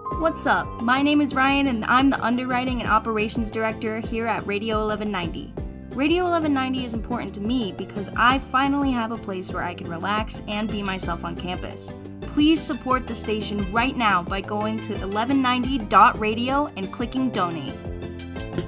What's up? My name is Ryan and I'm the Underwriting and Operations Director here at Radio 1190. Radio 1190 is important to me because I finally have a place where I can relax and be myself on campus. Please support the station right now by going to 1190.radio and clicking donate.